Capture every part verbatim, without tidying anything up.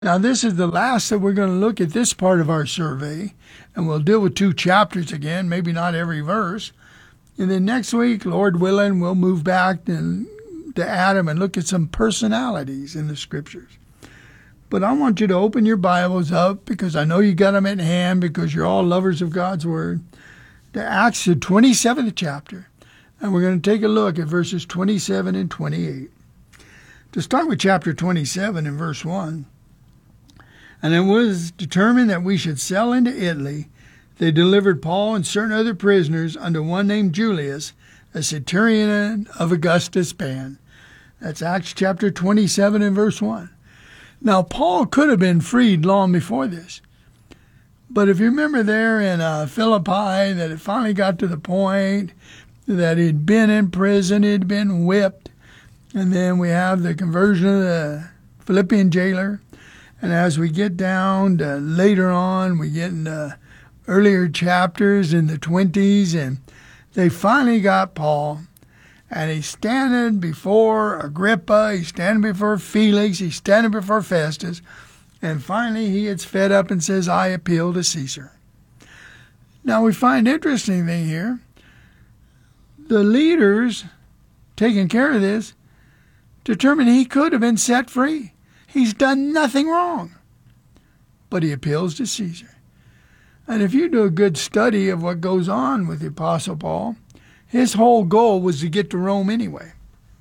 Now, this is the last that we're going to look at this part of our survey, and we'll deal with two chapters again, maybe not every verse. And then next week, Lord willing, we'll move back and, to Adam and look at some personalities in the Scriptures. But I want you to open your Bibles up, because I know you got them at hand, because you're all lovers of God's Word, to Acts, the twenty-seventh chapter. And we're going to take a look at verses twenty-seven and twenty-eight. To start with chapter twenty-seven and verse one. And it was determined that we should sail into Italy. They delivered Paul and certain other prisoners unto one named Julius, a centurion of Augustus' band. That's Acts chapter twenty-seven and verse one. Now, Paul could have been freed long before this. But if you remember there in uh, Philippi, that it finally got to the point that he'd been in prison, he'd been whipped, and then we have the conversion of the Philippian jailer. And as we get down to later on, we get in the earlier chapters in the twenties, and they finally got Paul. And he's standing before Agrippa, he's standing before Felix, he's standing before Festus. And finally he gets fed up and says, I appeal to Caesar. Now we find interesting thing here. The leaders taking care of this determined he could have been set free. He's done nothing wrong. But he appeals to Caesar. And if you do a good study of what goes on with the Apostle Paul, his whole goal was to get to Rome anyway.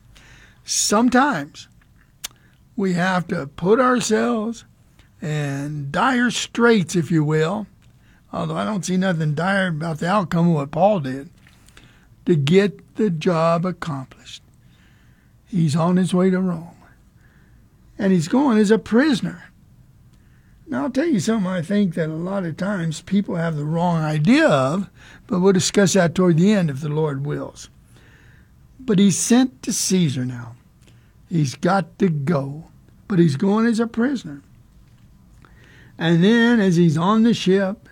Sometimes we have to put ourselves in dire straits, if you will, although I don't see nothing dire about the outcome of what Paul did, to get the job accomplished. He's on his way to Rome. And he's going as a prisoner. Now, I'll tell you something I think that a lot of times people have the wrong idea of, but we'll discuss that toward the end if the Lord wills. But he's sent to Caesar now. He's got to go, but he's going as a prisoner. And then as he's on the ship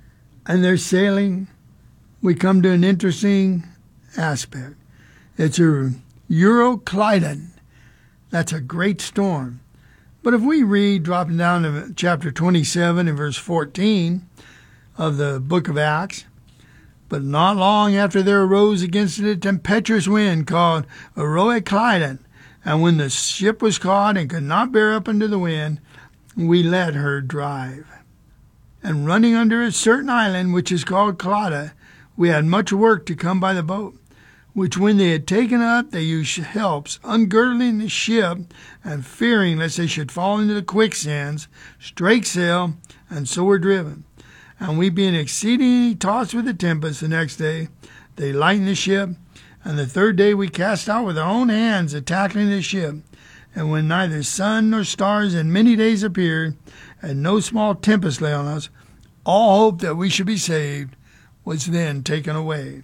and they're sailing, we come to an interesting aspect. It's a Euroclydon. That's a great storm. But if we read, dropping down to chapter twenty-seven and verse fourteen of the book of Acts, but not long after there arose against it a tempestuous wind called Euroclydon, and when the ship was caught and could not bear up under the wind, we let her drive. And running under a certain island, which is called Clauda, we had much work to come by the boat, which when they had taken up, they used helps, ungirdling the ship, and fearing lest they should fall into the quicksands, strake sail, and so were driven. And we being exceedingly tossed with the tempest the next day, they lightened the ship, and the third day we cast out with our own hands a tackling the ship. And when neither sun nor stars in many days appeared, and no small tempest lay on us, all hope that we should be saved was then taken away.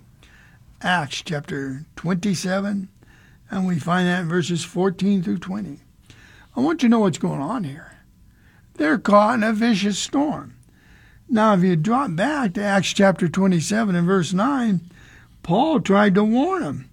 Acts chapter twenty-seven, and we find that in verses fourteen through twenty. I want you to know what's going on here. They're caught in a vicious storm. Now, if you drop back to Acts chapter twenty-seven and verse nine, Paul tried to warn them.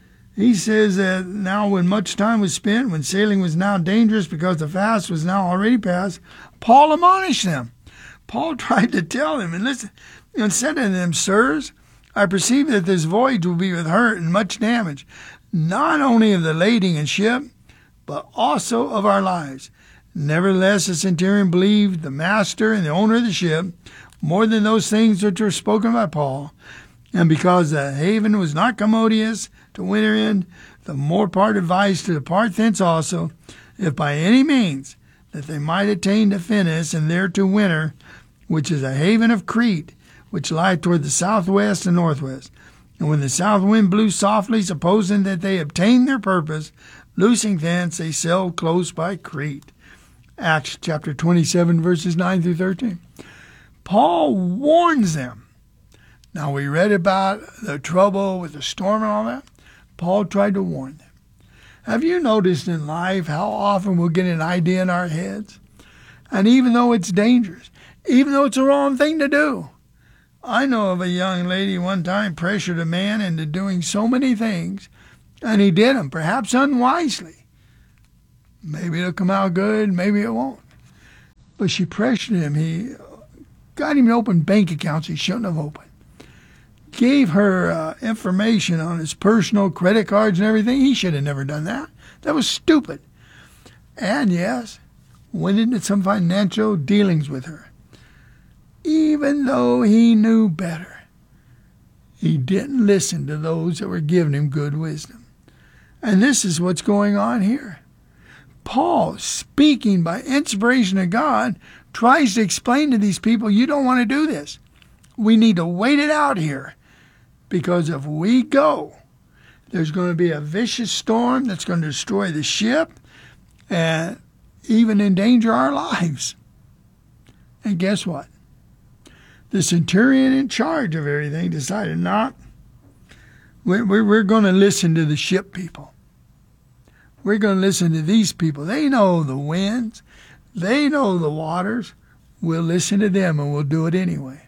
He says that now when much time was spent, when sailing was now dangerous because the fast was now already past, Paul admonished them. Paul tried to tell them, and listen, and said to them, Sirs, I perceive that this voyage will be with hurt and much damage, not only of the lading and ship, but also of our lives. Nevertheless, the centurion believed the master and the owner of the ship more than those things which were spoken by Paul. And because the haven was not commodious to winter in, the more part advised to depart thence also, if by any means that they might attain to Phenice and there to winter, which is a haven of Crete, which lie toward the southwest and northwest. And when the south wind blew softly, supposing that they obtained their purpose, loosing thence, they sailed close by Crete. Acts chapter twenty-seven, verses nine through thirteen. Paul warns them. Now, we read about the trouble with the storm and all that. Paul tried to warn them. Have you noticed in life how often we'll get an idea in our heads? And even though it's dangerous, even though it's the wrong thing to do, I know of a young lady one time pressured a man into doing so many things, and he did them, perhaps unwisely. Maybe it'll come out good, maybe it won't. But she pressured him. He got him to open bank accounts he shouldn't have opened. Gave her uh, information on his personal credit cards and everything. He should have never done that. That was stupid. And yes, went into some financial dealings with her. Even though he knew better, he didn't listen to those that were giving him good wisdom. And this is what's going on here. Paul, speaking by inspiration of God, tries to explain to these people, you don't want to do this. We need to wait it out here. Because if we go, there's going to be a vicious storm that's going to destroy the ship and even endanger our lives. And guess what? The centurion in charge of everything decided not. We're, we're going to listen to the ship people. We're going to listen to these people. They know the winds. They know the waters. We'll listen to them and we'll do it anyway.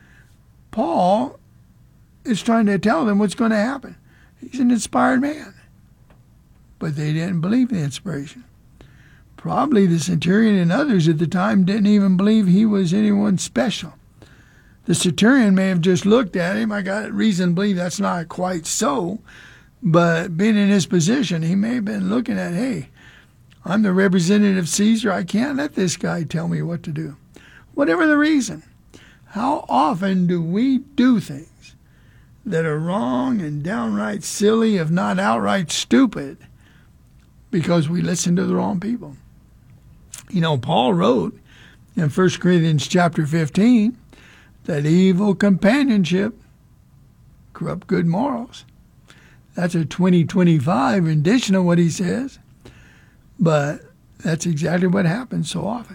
Paul is trying to tell them what's going to happen. He's an inspired man. But they didn't believe the inspiration. Probably the centurion and others at the time didn't even believe he was anyone special. The centurion may have just looked at him. I got reason to believe that's not quite so. But being in his position, he may have been looking at, hey, I'm the representative of Caesar. I can't let this guy tell me what to do. Whatever the reason. How often do we do things that are wrong and downright silly, if not outright stupid, because we listen to the wrong people? You know, Paul wrote in First Corinthians chapter fifteen that evil companionship corrupt good morals. That's a twenty twenty-five rendition of what he says. But that's exactly what happens so often.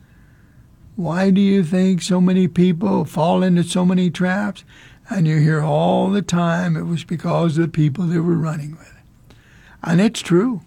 Why do you think so many people fall into so many traps? And you hear all the time it was because of the people they were running with. And it's true.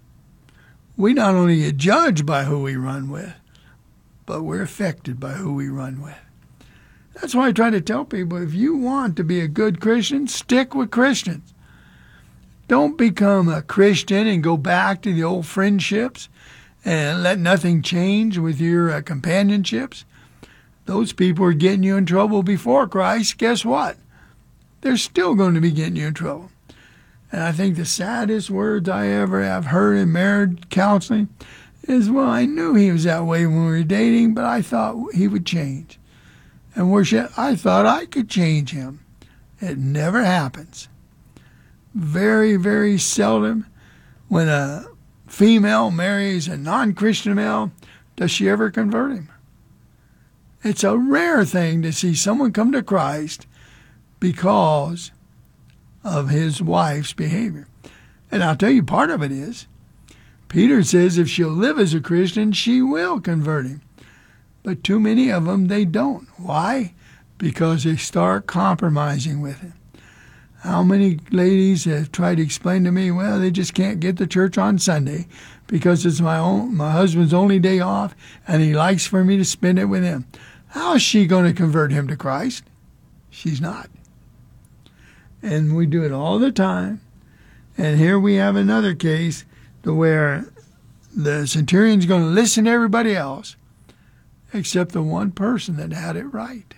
We not only get judged by who we run with, but we're affected by who we run with. That's why I try to tell people, if you want to be a good Christian, stick with Christians. Don't become a Christian and go back to the old friendships and let nothing change with your uh, companionships. Those people are getting you in trouble before Christ. Guess what? They're still going to be getting you in trouble. And I think the saddest words I ever have heard in marriage counseling is, well, I knew he was that way when we were dating, but I thought he would change. And worship, I thought I could change him. It never happens. Very, very seldom when a female marries a non-Christian male does she ever convert him. It's a rare thing to see someone come to Christ because of his wife's behavior. And I'll tell you, part of it is, Peter says if she'll live as a Christian, she will convert him. But too many of them, they don't. Why? Because they start compromising with him. How many ladies have tried to explain to me, well, they just can't get to church on Sunday because it's my own, my husband's only day off and he likes for me to spend it with him. How is she going to convert him to Christ? She's not. And we do it all the time. And here we have another case to where the centurion's going to listen to everybody else except the one person that had it right.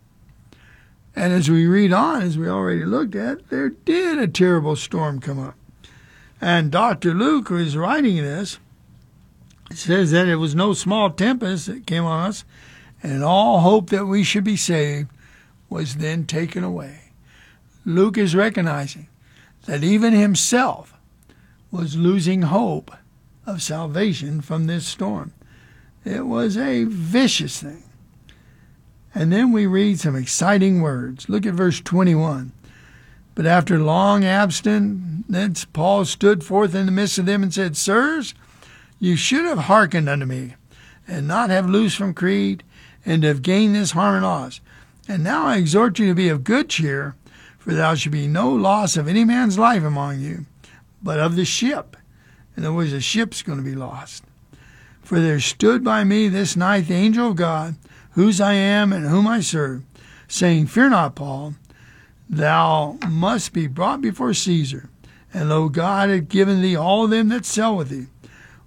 And as we read on, as we already looked at, there did a terrible storm come up. And Doctor Luke, who is writing this, says that it was no small tempest that came on us, and all hope that we should be saved was then taken away. Luke is recognizing that even himself was losing hope of salvation from this storm. It was a vicious thing. And then we read some exciting words. Look at verse twenty-one. But after long abstinence, Paul stood forth in the midst of them and said, Sirs, you should have hearkened unto me, and not have loosed from Crete, and have gained this harm and loss. And now I exhort you to be of good cheer, for there shall be no loss of any man's life among you, but of the ship. In other words, the ship's going to be lost. For there stood by me this night the angel of God, whose I am and whom I serve, saying, Fear not, Paul, thou must be brought before Caesar. And lo, God hath given thee all them that sell with thee.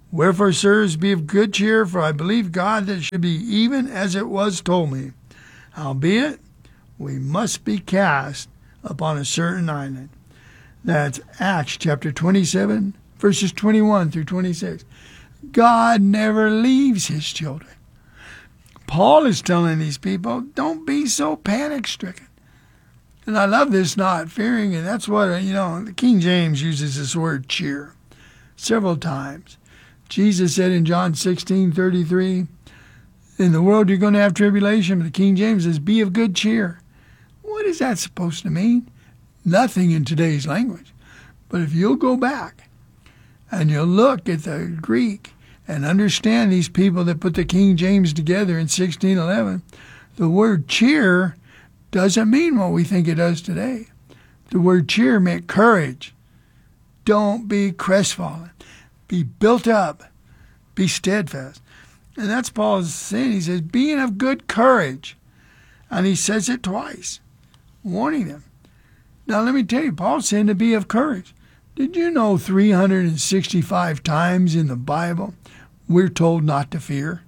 Wherefore, sirs, be of good cheer, for I believe God that it should be even as it was told me. Howbeit, we must be cast upon a certain island. That's Acts chapter twenty-seven, verses twenty-one through twenty-six. God never leaves his children. Paul is telling these people, don't be so panic-stricken. And I love this, not fearing, and that's what, you know, the King James uses this word cheer several times. Jesus said in John sixteen thirty-three, in the world you're going to have tribulation, but the King James says, be of good cheer. What is that supposed to mean? Nothing in today's language. But if you'll go back and you'll look at the Greek and understand these people that put the King James together in sixteen eleven, the word cheer doesn't mean what we think it does today. The word cheer meant courage. Don't be crestfallen. Be built up. Be steadfast. And that's Paul's saying. He says, being of good courage. And he says it twice, warning them. Now let me tell you, Paul's saying to be of courage. Did you know three hundred sixty-five times in the Bible we're told not to fear?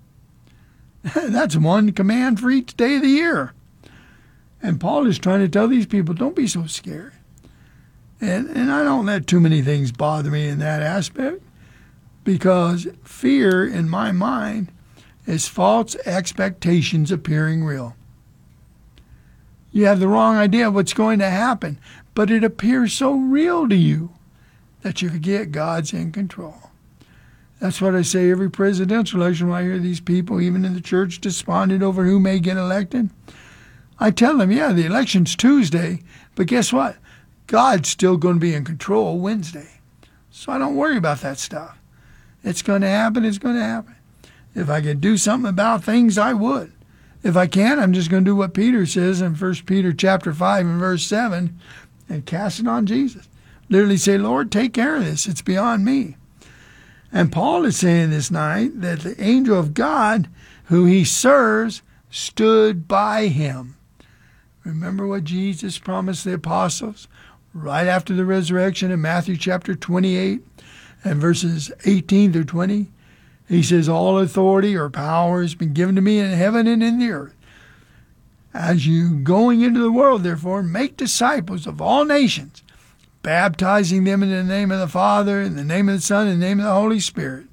That's one command for each day of the year. And Paul is trying to tell these people, don't be so scared. And, and I don't let too many things bother me in that aspect, because fear, in my mind, is false expectations appearing real. You have the wrong idea of what's going to happen, but it appears so real to you that you forget God's in control. That's what I say every presidential election when I hear these people, even in the church, despondent over who may get elected. I tell them, yeah, the election's Tuesday, but guess what? God's still going to be in control Wednesday. So I don't worry about that stuff. It's going to happen, it's going to happen. If I could do something about things, I would. If I can't, I'm just going to do what Peter says in First Peter chapter five and verse seven and cast it on Jesus. Literally say, Lord, take care of this. It's beyond me. And Paul is saying this night that the angel of God who he serves stood by him. Remember what Jesus promised the apostles right after the resurrection in Matthew chapter twenty-eight and verses eighteen through twenty? He says, all authority or power has been given to me in heaven and in the earth. As you going into the world, therefore, make disciples of all nations, baptizing them in the name of the Father, in the name of the Son, in the name of the Holy Spirit,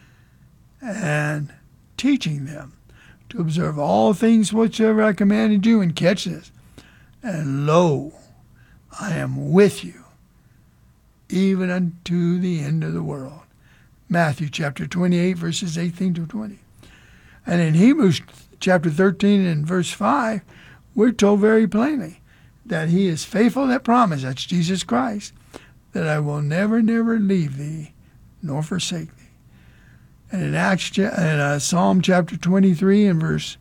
and teaching them to observe all things whatsoever I commanded you, and catch this. And lo, I am with you, even unto the end of the world. Matthew chapter twenty-eight, verses eighteen to twenty. And in Hebrews chapter thirteen and verse five, we're told very plainly that he is faithful that promised, that's Jesus Christ, that I will never, never leave thee nor forsake thee. And in Acts, in uh, Psalm chapter twenty-three and verse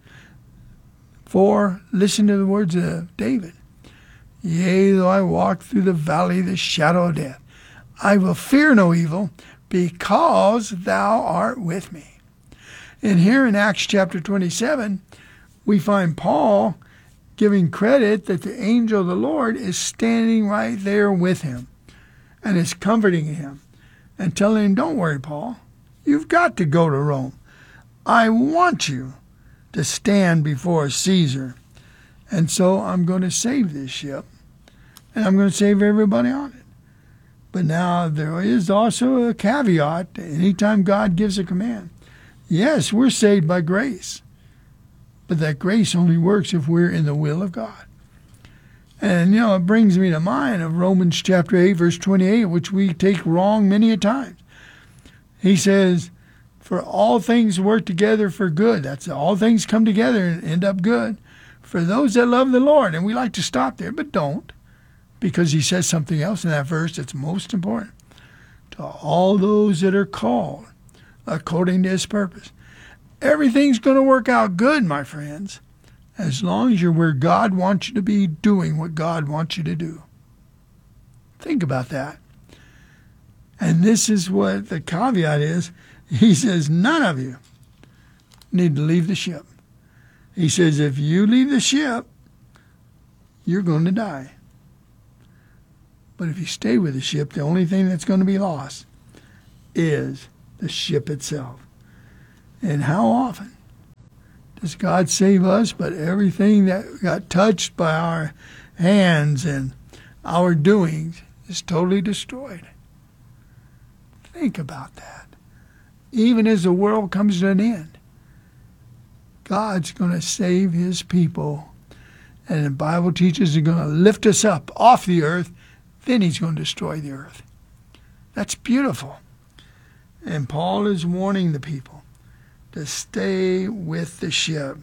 four, listen to the words of David. Yea, though I walk through the valley of the shadow of death, I will fear no evil, because thou art with me. And here in Acts chapter twenty-seven, we find Paul giving credit that the angel of the Lord is standing right there with him and is comforting him and telling him, don't worry, Paul, you've got to go to Rome. I want you to stand before Caesar. And so I'm going to save this ship, and I'm going to save everybody on it. But now there is also a caveat. Anytime God gives a command, yes, we're saved by grace, but that grace only works if we're in the will of God. And, you know, it brings me to mind of Romans chapter eight, verse twenty-eight, which we take wrong many a time. He says, for all things work together for good. That's all things come together and end up good for those that love the Lord. And we like to stop there, but don't. Because he says something else in that verse that's most important. To all those that are called according to his purpose. Everything's going to work out good, my friends, as long as you're where God wants you to be, doing what God wants you to do. Think about that. And this is what the caveat is. He says, none of you need to leave the ship. He says, if you leave the ship, you're going to die. But if you stay with the ship, the only thing that's going to be lost is the ship itself. And how often does God save us, but everything that got touched by our hands and our doings is totally destroyed? Think about that. Even as the world comes to an end, God's going to save his people. And the Bible teaches he's going to lift us up off the earth, then he's going to destroy the earth. That's beautiful. And Paul is warning the people to stay with the ship.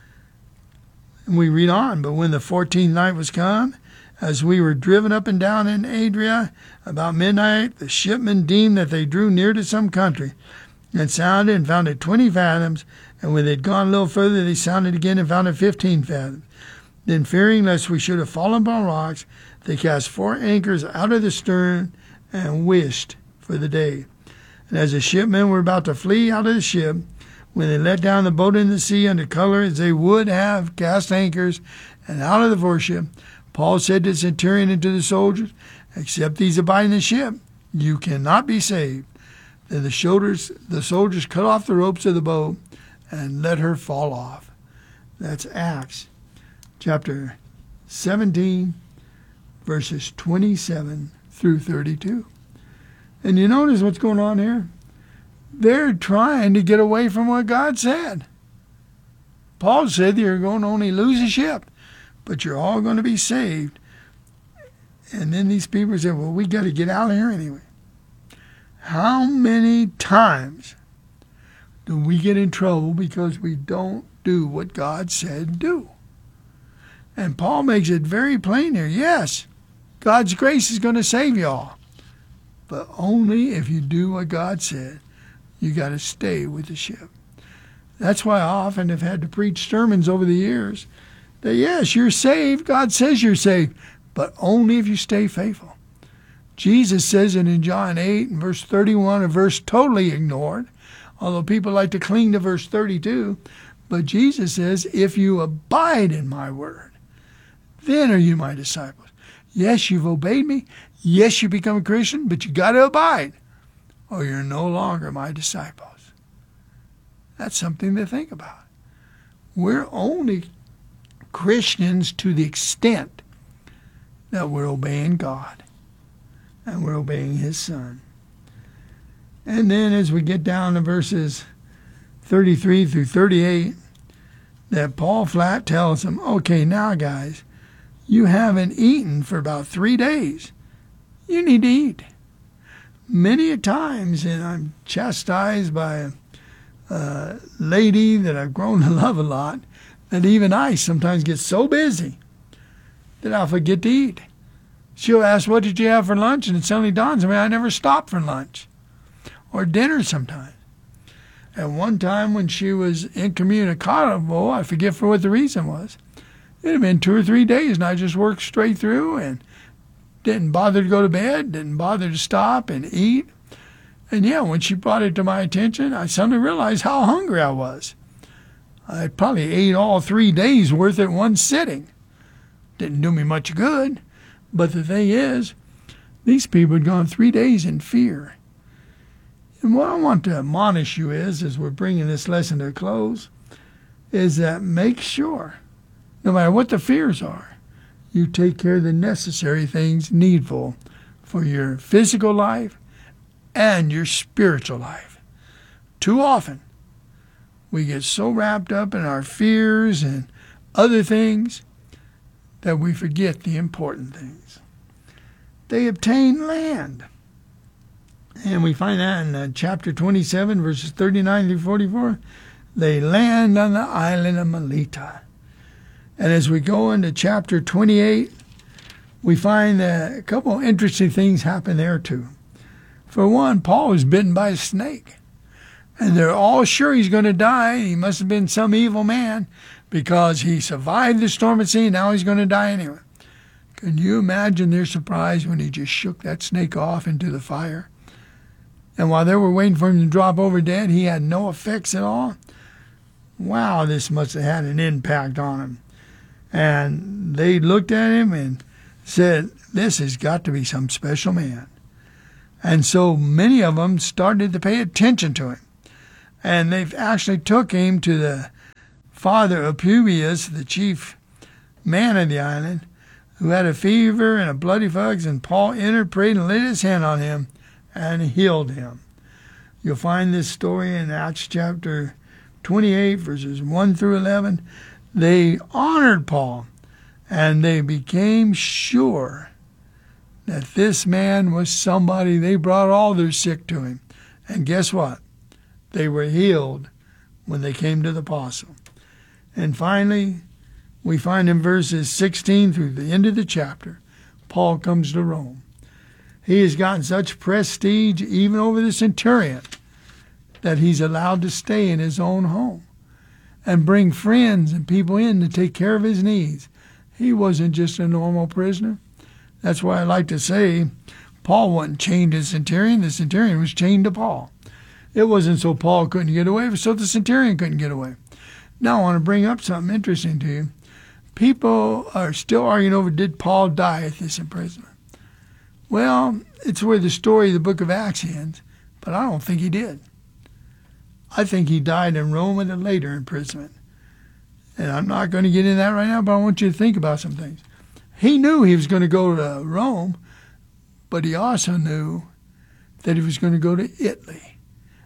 And we read on, but when the fourteenth night was come, as we were driven up and down in Adria, about midnight, the shipmen deemed that they drew near to some country, and sounded and found it twenty fathoms, and when they had gone a little further, they sounded again and found it fifteen fathoms. Then, fearing lest we should have fallen upon rocks, they cast four anchors out of the stern and wished for the day. And as the shipmen were about to flee out of the ship, when they let down the boat in the sea under color as they would have cast anchors and out of the foreship, Paul said to the centurion and to the soldiers, except these abide in the ship, you cannot be saved. Then the shoulders, the soldiers cut off the ropes of the boat and let her fall off. That's Acts chapter seventeen, verses twenty-seven through thirty-two. And you notice what's going on here? They're trying to get away from what God said. Paul said you're going to only lose a ship, but you're all going to be saved. And then these people said, well, we got to get out of here anyway. How many times do we get in trouble because we don't do what God said do? And Paul makes it very plain here. Yes, God's grace is going to save you all, but only if you do what God said. You got to stay with the ship. That's why I often have had to preach sermons over the years that, yes, you're saved. God says you're saved, but only if you stay faithful. Jesus says it in John eight and verse thirty-one, a verse totally ignored, although people like to cling to verse thirty-two. But Jesus says, if you abide in my word, then are you my disciples. Yes, you've obeyed me. Yes, you become a Christian, but you got to abide, or you're no longer my disciples. That's something to think about. We're only Christians to the extent that we're obeying God and we're obeying his Son. And then as we get down to verses thirty-three through thirty-eight, that Paul flat tells them, okay, now guys, you haven't eaten for about three days. You need to eat. Many a times, and I'm chastised by a, a lady that I've grown to love a lot, that even I sometimes get so busy that I'll forget to eat. She'll ask, what did you have for lunch? And it suddenly dawns on me, I never stopped for lunch or dinner sometimes. At one time when she was incommunicado, I forget for what the reason was, it had been two or three days and I just worked straight through and didn't bother to go to bed, didn't bother to stop and eat. And yeah, when she brought it to my attention, I suddenly realized how hungry I was. I probably ate all three days worth at one sitting. Didn't do me much good. But the thing is, these people had gone three days in fear. And what I want to admonish you is, as we're bringing this lesson to a close, is that make sure, no matter what the fears are, you take care of the necessary things needful for your physical life and your spiritual life. Too often, we get so wrapped up in our fears and other things that we forget the important things. They obtained land. And we find that in uh, chapter twenty-seven, verses thirty-nine through forty-four. They land on the island of Melita. And as we go into chapter twenty-eight, we find that a couple of interesting things happen there too. For one, Paul was bitten by a snake. And they're all sure he's going to die. He must have been some evil man because he survived the storm at sea. Now he's going to die anyway. Can you imagine their surprise when he just shook that snake off into the fire? And while they were waiting for him to drop over dead, he had no effects at all. Wow, this must have had an impact on him. And they looked at him and said, this has got to be some special man. And so many of them started to pay attention to him. And they actually took him to the father of Publius, the chief man of the island, who had a fever and a bloody fux, and Paul entered, prayed, and laid his hand on him and healed him. You'll find this story in Acts chapter twenty-eight, verses one through eleven. They honored Paul, and they became sure that this man was somebody. They brought all their sick to him. And guess what? They were healed when they came to the apostle. And finally, we find in verses sixteen through the end of the chapter, Paul comes to Rome. He has gotten such prestige even over the centurion that he's allowed to stay in his own home and bring friends and people in to take care of his needs. He wasn't just a normal prisoner. That's why I like to say Paul wasn't chained to the centurion. The centurion was chained to Paul. It wasn't so Paul couldn't get away, so the centurion couldn't get away. Now I want to bring up something interesting to you. People are still arguing over, did Paul die at this imprisonment? Well, it's where the story of the book of Acts ends, but I don't think he did. I think he died in Rome at a later imprisonment. And I'm not going to get into that right now, but I want you to think about some things. He knew he was going to go to Rome, but he also knew that he was going to go to Italy,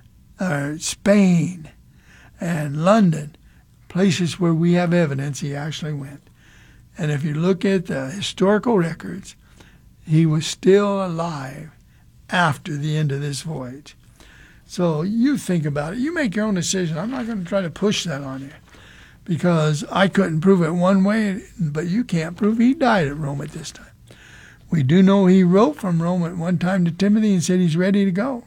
or Spain, and London, places where we have evidence he actually went. And if you look at the historical records, he was still alive after the end of this voyage. So you think about it. You make your own decision. I'm not going to try to push that on you because I couldn't prove it one way, but you can't prove he died at Rome at this time. We do know he wrote from Rome at one time to Timothy and said he's ready to go.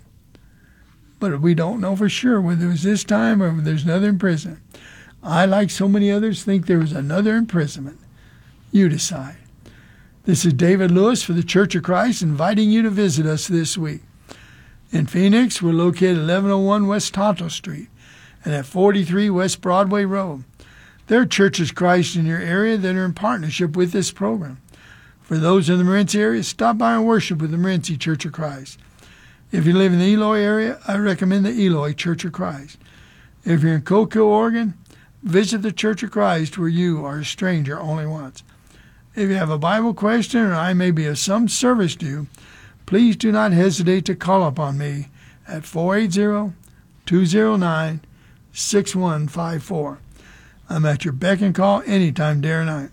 But we don't know for sure whether it was this time or whether there's another imprisonment. I, like so many others, think there was another imprisonment. You decide. This is David Lewis for the Church of Christ, inviting you to visit us this week. In Phoenix, we're located at eleven oh one West Tonto Street and at forty-three West Broadway Road. There are churches of Christ in your area that are in partnership with this program. For those in the Morenci area, stop by and worship with the Morenci Church of Christ. If you live in the Eloy area, I recommend the Eloy Church of Christ. If you're in Coquille, Oregon, visit the Church of Christ where you are a stranger only once. If you have a Bible question or I may be of some service to you, please do not hesitate to call upon me at four eight zero, two zero nine, six one five four. I'm at your beck and call anytime, day or night.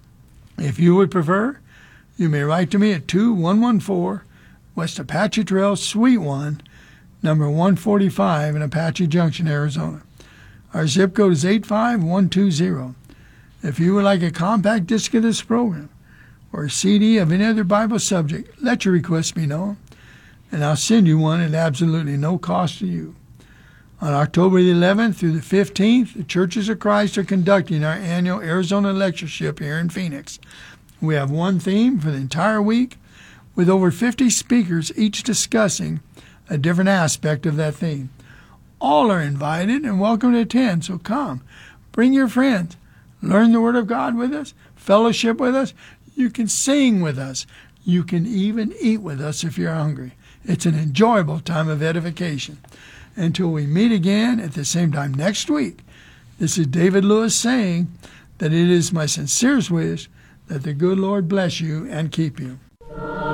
If you would prefer, you may write to me at two one one four West Apache Trail, Suite one, number one forty-five in Apache Junction, Arizona. Our zip code is eight five one two zero. If you would like a compact disc of this program or a C D of any other Bible subject, let your request be known, and I'll send you one at absolutely no cost to you. On October the eleventh through the fifteenth, the Churches of Christ are conducting our annual Arizona Lectureship here in Phoenix. We have one theme for the entire week, with over fifty speakers, each discussing a different aspect of that theme. All are invited and welcome to attend, so come. Bring your friends. Learn the Word of God with us. Fellowship with us. You can sing with us. You can even eat with us if you're hungry. It's an enjoyable time of edification. Until we meet again at the same time next week, this is David Lewis saying that it is my sincerest wish that the good Lord bless you and keep you.